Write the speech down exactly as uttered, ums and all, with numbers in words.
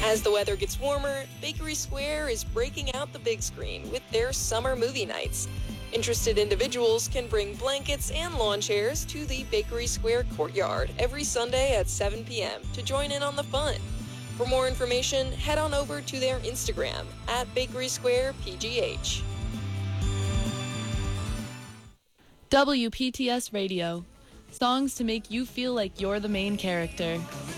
As the weather gets warmer, Bakery Square is breaking out the big screen with their summer movie nights. Interested individuals can bring blankets and lawn chairs to the Bakery Square courtyard every Sunday at seven p.m. to join in on the fun. For more information, head on over to their Instagram at Bakery Square P G H. W P T S Radio. Songs to make you feel like you're the main character.